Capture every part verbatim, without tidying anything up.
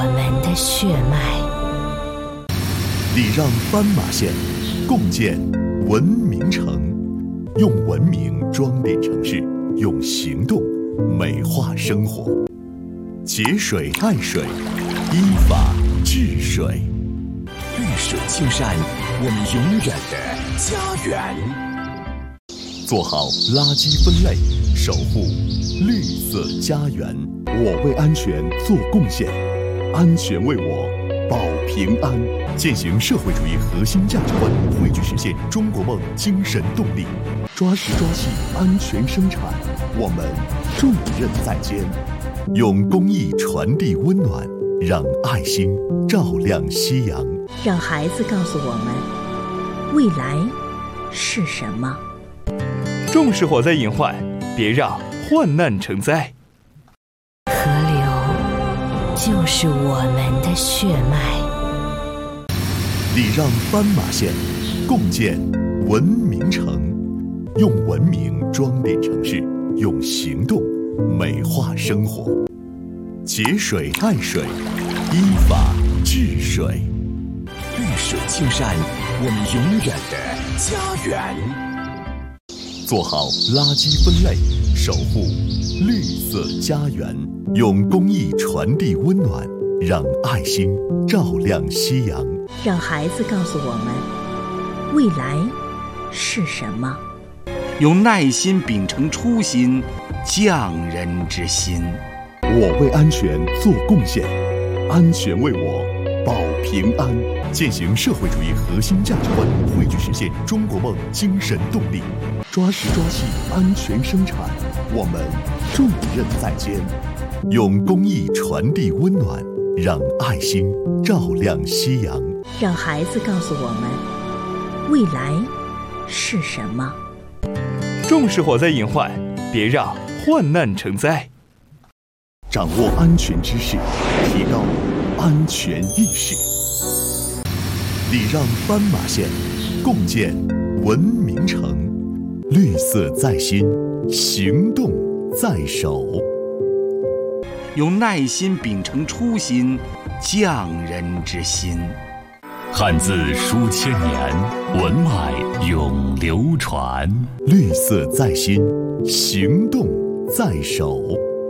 我们的血脉， 礼让斑马线，共建文明城。用文明装点城市，用行动美化生活。节水爱水，依法治水。 绿水青山，我们永远的家园。 做好垃圾分类，守护绿色家园。我为安全做贡献，安全为我保平安。践行社会主义核心价值观，汇聚实现中国梦精神动力。抓实抓细，安全生产，我们重任在肩。用公益传递温暖，让爱心照亮夕阳。 让孩子告诉我们，未来是什么。 重视火灾隐患，别让患难成灾。 河流就是我们的血脉。 礼让斑马线，共建文明城。用文明装点城市，用行动美化生活。节水爱水，依法治水。 绿水青山，我们永远的家园。 做好垃圾分类，守护绿色家园。用公益传递温暖，让爱心照亮夕阳。 让孩子告诉我们，未来是什么。 用耐心秉承初心，匠人之心。 我为安全做贡献，安全为我保平安。践行社会主义核心价值观，汇聚实现中国梦精神动力。抓实抓细，安全生产，我们重任在肩。用公益传递温暖，让爱心照亮夕阳。 让孩子告诉我们，未来是什么。 重视火灾隐患，别让患难成灾。 掌握安全知识，提高安全意识。礼让斑马线，共建文明城。绿色在心，行动在手。 用耐心秉承初心，匠人之心。 汉字书千年，文脉永流传。 绿色在心，行动在手。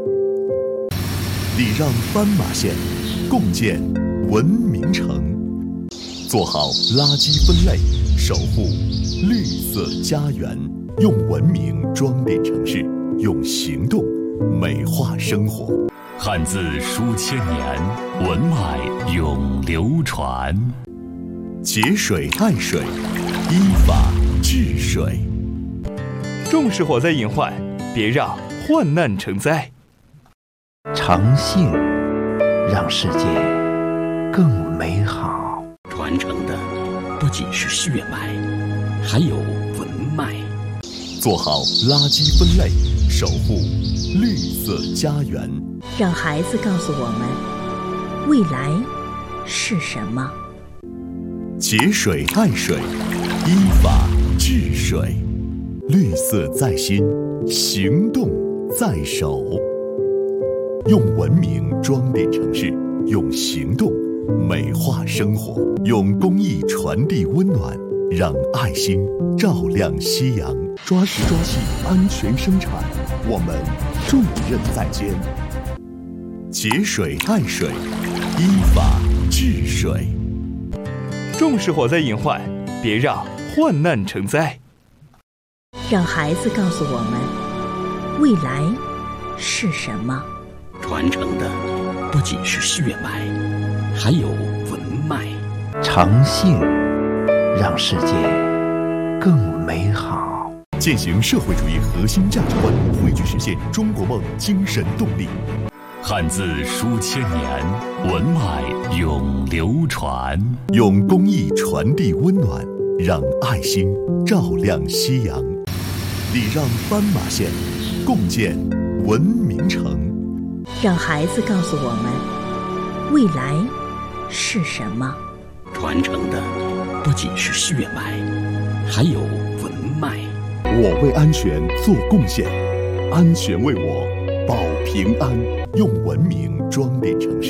礼让斑马线，共建文明城。做好垃圾分类，守护绿色家园。用文明装点城市，用行动美化生活。 汉字书千年，文脉永流传。 节水爱水，依法治水。 重视火灾隐患，别让患难成灾。 诚信让世界更美好。 传承的不仅是血脉，还有文脉。 做好垃圾分类，守护绿色家园。 让孩子告诉我们，未来是什么。 节水爱水，依法治水。绿色在心，行动在手。用文明装点城市，用行动美化生活。用公益传递温暖，让爱心照亮夕阳。抓实抓细，安全生产，我们重任在肩。节水爱水，依法治水。 重视火灾隐患，别让患难成灾。 让孩子告诉我们，未来是什么。 传承的不仅是血脉，还有文脉。 诚信让世界更美好。 践行社会主义核心价值观，汇聚实现中国梦精神动力。 汉字书千年，文脉永流传。 用公益传递温暖，让爱心照亮夕阳。礼让斑马线，共建文明城。 让孩子告诉我们，未来是什么。 传承的不仅是血脉，还有文脉。 我为安全做贡献，安全为我保平安。用文明装点城市。